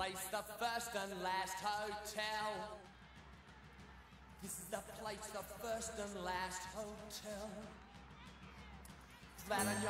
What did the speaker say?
place, the first and last hotel. This is the place, the first and last hotel. Flat on your